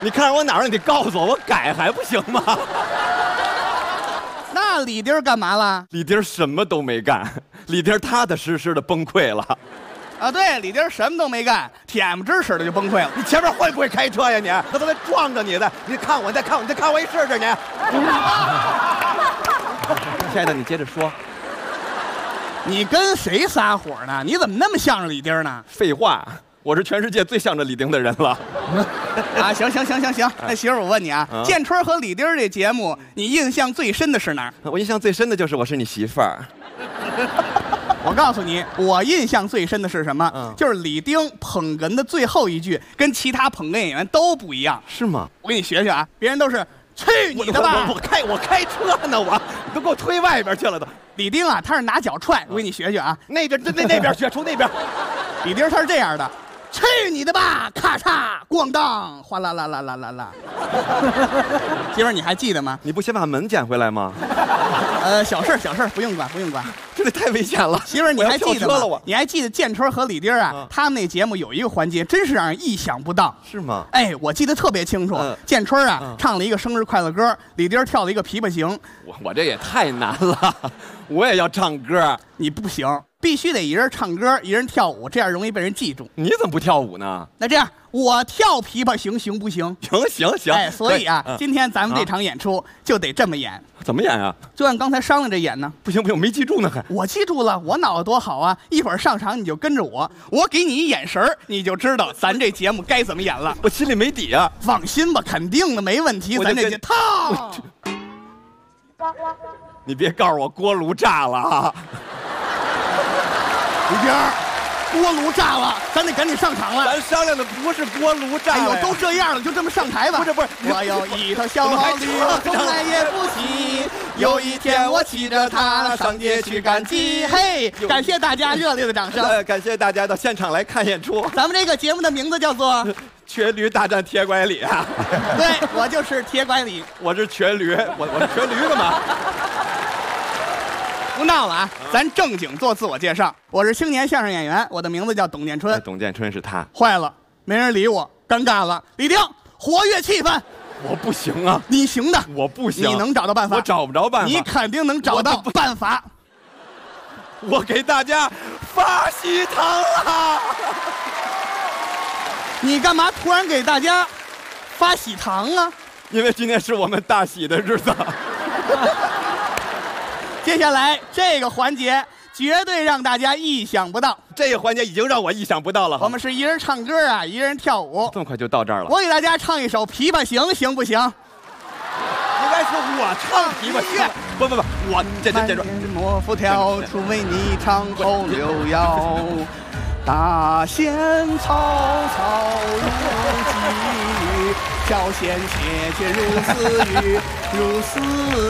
你看着我哪儿，你得告诉我，我改还不行吗？ 那李丁干嘛了？ 李丁什么都没干，李丁踏踏实实的崩溃了。 啊，对，李丁什么都没干，铁不支使的就崩溃了。 你前面会不会开车呀你？他都在撞着你的，你看我，你再看我，你再看我一试试你。亲爱的，你接着说。 你跟谁撒火呢？你怎么那么向着李丁呢？ 废话，我是全世界最向着李丁的人了。 啊，行，那媳妇儿，我问你啊，建春和李丁这节目，你印象最深的是哪儿？ 我印象最深的就是我是你媳妇儿。 我告诉你，我印象最深的是什么？就是李丁捧哏的最后一句，跟其他捧哏演员都不一样。 是吗？ 我给你学学啊，别人都是去你的吧！ 我开车呢，你都给我推外边去了都。 李丁啊，他是拿脚踹，我给你学学啊。 那边学，从那边。 李丁他是这样的。去你的吧！咔嚓，咣当，哗啦啦啦啦啦啦。媳妇儿，你还记得吗？ 你不先把门捡回来吗？ 小事，不用管。 这得太危险了。 媳妇儿，你还记得吗？ 我你还记得建春和李丁啊？他们那节目有一个环节，真是让人意想不到。 是吗？ 哎，我记得特别清楚。建春啊，唱了一个生日快乐歌，李丁跳了一个琵琶行。 我这也太难了，我也要唱歌。 你不行。必须得一人唱歌，一人跳舞，这样容易被人记住。 你怎么不跳舞呢？ 那这样，我跳琵琶行不行？ 行。 哎，所以啊，今天咱们这场演出就得这么演。 怎么演啊？ 就按刚才商量着演呢。 不行，没记住呢还。 我记住了，我脑子多好啊！一会儿上场你就跟着我，我给你一眼神你就知道咱这节目该怎么演了。 我心里没底啊。 放心吧，肯定的，没问题。咱这套。 你别告诉我锅炉炸了啊！ 李丁，锅炉炸了，咱得赶紧上场了。 咱商量的不是锅炉炸。 哎呦，都这样了，就这么上台吧。 不是， 我有一头小毛驴，我从来也不骑。有一天我骑着它上街去赶集。嘿，感谢大家热烈的掌声。 感谢大家到现场来看演出。 咱们这个节目的名字叫做瘸驴大战铁拐李啊。 对，我就是铁拐李。 我是瘸驴，我是瘸驴干嘛？ 不闹了啊！咱正经做自我介绍。我是青年相声演员，我的名字叫董建春。 董建春是他。 坏了，没人理我，尴尬了。李丁，活跃气氛。 我不行啊。 你行的。 我不行。 你能找到办法？ 我找不着办法。 你肯定能找到办法。 我给大家发喜糖了。 你干嘛突然给大家发喜糖啊？ 因为今天是我们大喜的日子。 接下来这个环节绝对让大家意想不到。 这个环节已经让我意想不到了。 我们是一人唱歌啊，一人跳舞。 这么快就到这儿了？我给大家唱一首《琵琶行》，行不行？ 应该是我唱琵琶行。不，我这。 莫复跳出为你唱后六爻。大弦嘈嘈如急雨，小弦切切如丝雨，如丝。